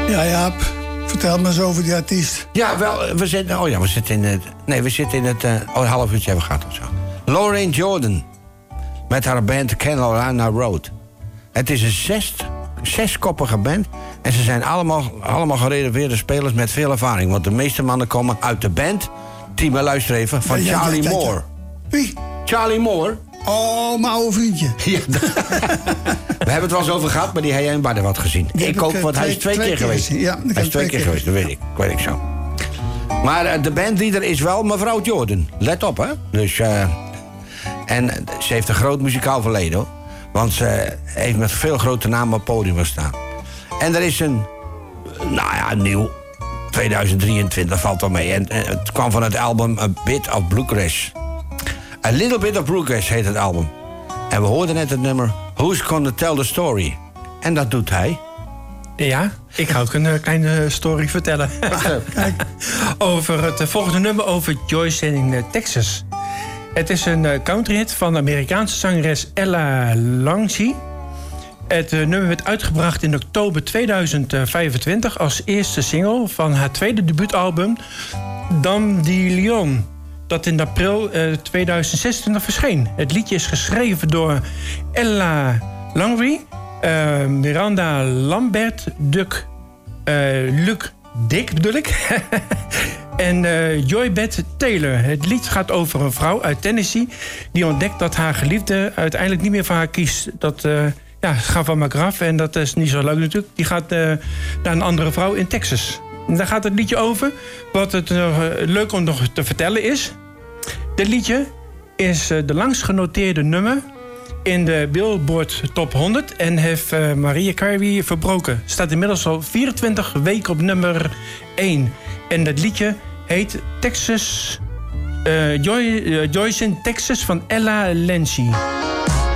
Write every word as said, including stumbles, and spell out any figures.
Ja, Jaap, vertel me eens over die artiest. Ja, wel, we zitten... Oh ja, we zitten in het... Nee, we zitten in het... Uh, oh, een half uurtje hebben we gehad of zo. Lorraine Jordan. Met haar band Carolina Road. Het is een zes, zeskoppige band. En ze zijn allemaal, allemaal gerenoveerde spelers met veel ervaring. Want de meeste mannen komen uit de band... die we luisteren even, van Ja, ja, Charlie ja, ja, ja. Moore. Wie? Charlie Moore. Oh, mijn oude vriendje. Ja, we hebben het wel eens over gehad, maar die heb jij in Barden wat gezien. Die Ik heb ook, ik, want uh, hij is twee- twee, twee keer keer geweest. gezien. Ja, ik heb hij is twee twee keer keer geweest, dat weet ik. Dat weet ik zo. Maar uh, de bandleader is wel mevrouw Jordan. Let op, hè. Dus, uh, en ze heeft een groot muzikaal verleden, hoor. Want ze heeft met veel grote namen op het podium gestaan. En er is een, nou ja, nieuw... tweeduizend drieëntwintig valt wel mee. En, en het kwam van het album A Bit of Bluegrass. A Little Bit of Bluegrass heet het album. En we hoorden net het nummer Who's Gonna Tell the Story. En dat doet hij. Ja, ik ga ook een uh, kleine story vertellen. Kijk. Over het uh, volgende nummer over Joyce in uh, Texas. Het is een uh, countryhit van de Amerikaanse zangeres Ella Langley. Het uh, nummer werd uitgebracht in oktober tweeduizend vijfentwintig... als eerste single van haar tweede debuutalbum... Dame de Leon, dat in april uh, tweeduizend zesentwintig verscheen. Het liedje is geschreven door Ella Langley... Uh, Miranda Lambert, Duck, uh, Luc Dick bedoel ik. en uh, Joy Beth Taylor. Het lied gaat over een vrouw uit Tennessee... die ontdekt dat haar geliefde uiteindelijk niet meer voor haar kiest. Dat uh, ja, ze gaat van elkaar af en dat is niet zo leuk natuurlijk. Die gaat uh, naar een andere vrouw in Texas. En daar gaat het liedje over. Wat het uh, leuk om nog te vertellen is... Dit liedje is uh, de langst genoteerde nummer... in de Billboard Top honderd en heeft uh, Mariah Carey verbroken. Staat inmiddels al vierentwintig weken op nummer één. En dat liedje heet Texas... Uh, Joy, uh, Joyce in Texas van Ella Langley.